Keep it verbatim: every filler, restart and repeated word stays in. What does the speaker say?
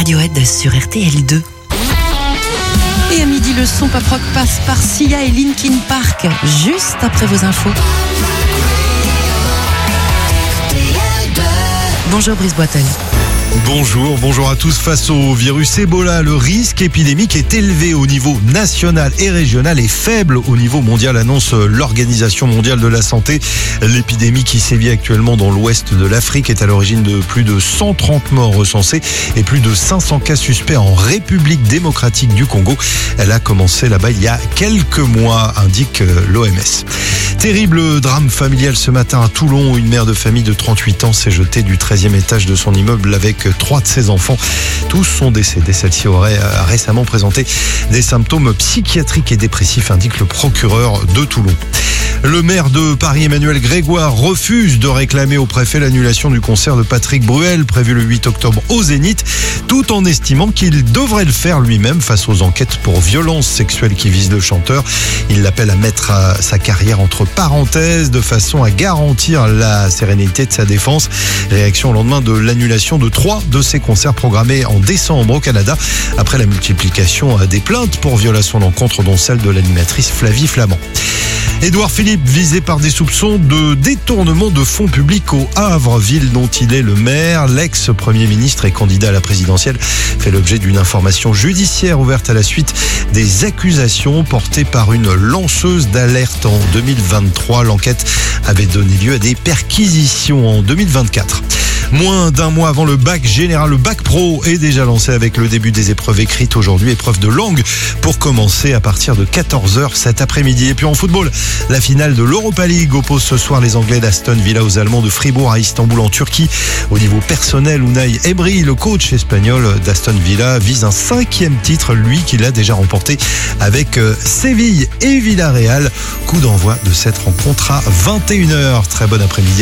Radiohead sur R T L deux. Et à midi, le son pop rock passe par Sia et Linkin Park, juste après vos infos. Bonjour Brice Boitel. Bonjour, bonjour à tous. Face au virus Ebola, le risque épidémique est élevé au niveau national et régional et faible au niveau mondial, annonce l'Organisation mondiale de la santé. L'épidémie qui sévit actuellement dans l'ouest de l'Afrique est à l'origine de plus de cent trente morts recensés et plus de cinq cents cas suspects en République démocratique du Congo. Elle a commencé là-bas il y a quelques mois, indique l'O M S. Terrible drame familial ce matin à Toulon. Une mère de famille de trente-huit ans s'est jetée du treizième étage de son immeuble avec trois de ses enfants. Tous sont décédés. Celle-ci aurait récemment présenté des symptômes psychiatriques et dépressifs, indique le procureur de Toulon. Le maire de Paris, Emmanuel Grégoire, refuse de réclamer au préfet l'annulation du concert de Patrick Bruel prévu le huit octobre au Zénith, tout en estimant qu'il devrait le faire lui-même face aux enquêtes pour violences sexuelles qui visent le chanteur. Il l'appelle à mettre sa carrière entre parenthèses de façon à garantir la sérénité de sa défense. Réaction au lendemain de l'annulation de trois de ses concerts programmés en décembre au Canada, après la multiplication des plaintes pour violation d'encontre, dont celle de l'animatrice Flavie Flamand. Édouard Philippe, visé par des soupçons de détournement de fonds publics au Havre, ville dont il est le maire. L'ex-premier ministre et candidat à la présidentielle fait l'objet d'une information judiciaire ouverte à la suite des accusations portées par une lanceuse d'alerte en deux mille vingt-trois. L'enquête avait donné lieu à des perquisitions en deux mille vingt-quatre. Moins d'un mois avant le bac général, le bac pro est déjà lancé avec le début des épreuves écrites aujourd'hui. Épreuve de langue pour commencer à partir de quatorze heures cet après-midi. Et puis en football, la finale de l'Europa League oppose ce soir les Anglais d'Aston Villa aux Allemands de Fribourg à Istanbul en Turquie. Au niveau personnel, Unai Emery, le coach espagnol d'Aston Villa, vise un cinquième titre, lui qui l'a déjà remporté avec Séville et Villarreal. Coup d'envoi de cette rencontre à vingt et une heures. Très bon après-midi.